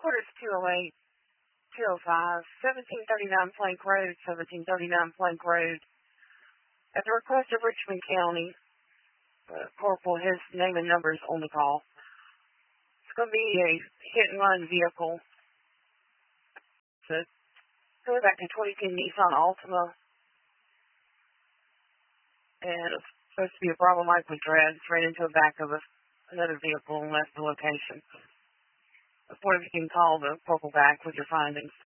Headquarters 208, 205, 1739 Plank Road, 1739 Plank Road. At the request of Richmond County, Corporal, his name and number is on the call. It's going to be a hit-and-run vehicle. So, going back to 2010 Nissan Altima. And it's supposed to be a Bravo Mike with dreads, ran into the back of another vehicle and left the location. What if you can call the corporal back with your findings?